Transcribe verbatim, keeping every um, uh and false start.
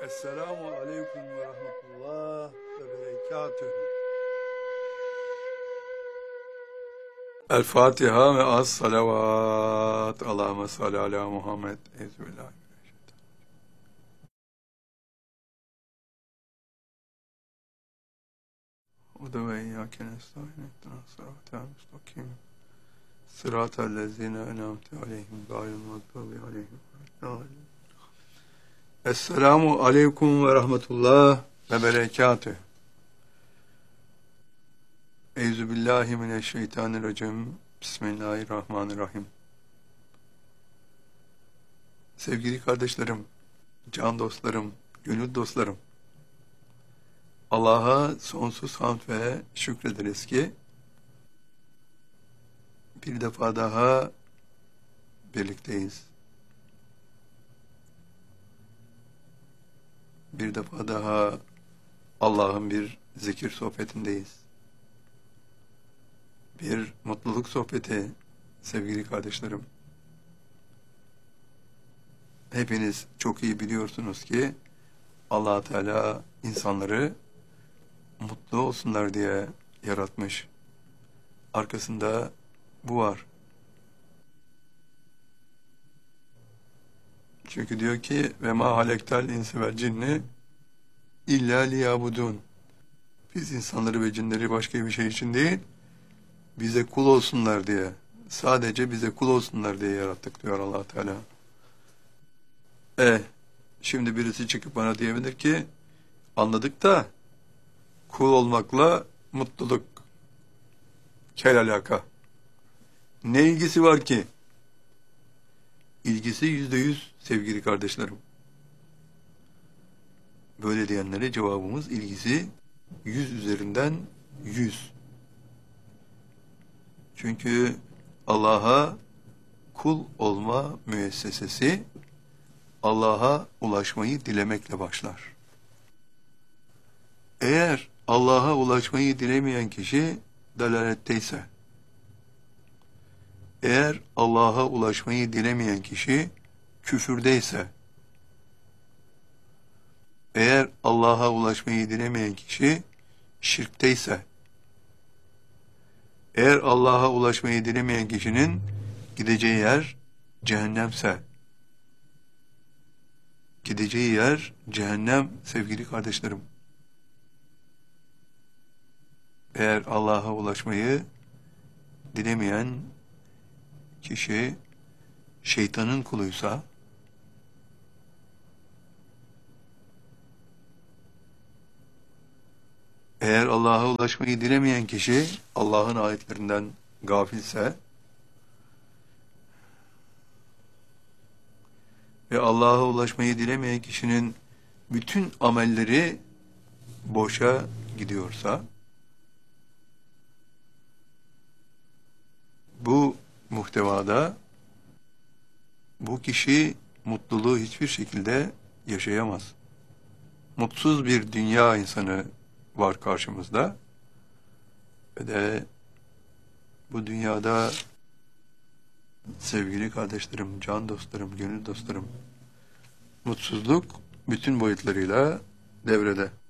Esselamu aleyküm ve rahmetullah ve berekatühü. El Fatiha ve az salavat. Allahümme salli ala Muhammed. Ezbillahirrahmanirrahim. O da ve iyyâke nestaîn ihdinas sıratal müstakim. Sıratal lezîne en'amte aleyhim gayril mağdûbi aleyhim veleddâllîn. Esselamu aleyküm ve rahmetullah ve berekatühü. Euzubillahimineşşeytanirracim. Bismillahirrahmanirrahim. Sevgili kardeşlerim, can dostlarım, gönül dostlarım, Allah'a sonsuz hamd ve şükrederiz ki bir defa daha birlikteyiz. Bir defa daha Allah'ın bir zikir sohbetindeyiz. Bir mutluluk sohbeti sevgili kardeşlerim. Hepiniz çok iyi biliyorsunuz ki Allah Teala insanları mutlu olsunlar diye yaratmış. Arkasında bu var. Çünkü diyor ki ve ma halektel insi vel cinni illa liyabudun. Biz insanları ve cinleri başka bir şey için değil, bize kul olsunlar diye, sadece bize kul olsunlar diye yarattık diyor Allah Teala. E, şimdi birisi çıkıp bana diyebilir ki, anladık da kul olmakla mutluluk kel alaka. Ne ilgisi var ki? İlgisi yüzde yüz sevgili kardeşlerim. Böyle diyenlere cevabımız ilgisi yüz üzerinden yüz. Çünkü Allah'a kul olma müessesesi Allah'a ulaşmayı dilemekle başlar. Eğer Allah'a ulaşmayı dilemeyen kişi dalaletteyse, eğer Allah'a ulaşmayı dilemeyen kişi küfürdeyse, eğer Allah'a ulaşmayı dilemeyen kişi şirkteyse, eğer Allah'a ulaşmayı dilemeyen kişinin gideceği yer cehennemse, gideceği yer cehennem sevgili kardeşlerim. Eğer Allah'a ulaşmayı dilemeyen kişi şeytanın kuluysa, eğer Allah'a ulaşmayı dilemeyen kişi Allah'ın ayetlerinden gafilse ve Allah'a ulaşmayı dilemeyen kişinin bütün amelleri boşa gidiyorsa, bu muhtevada bu kişi mutluluğu hiçbir şekilde yaşayamaz. Mutsuz bir dünya insanı var karşımızda ve de bu dünyada sevgili kardeşlerim, can dostlarım, gönül dostlarım, mutsuzluk bütün boyutlarıyla devrede.